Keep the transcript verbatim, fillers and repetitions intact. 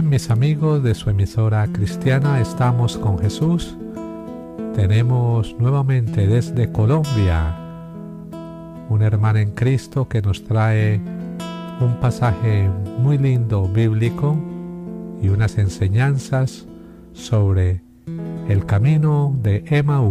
mis amigos de su emisora cristiana, estamos con Jesús. Tenemos nuevamente desde Colombia una hermana en Cristo que nos trae un pasaje muy lindo bíblico y unas enseñanzas sobre el camino de Emaús.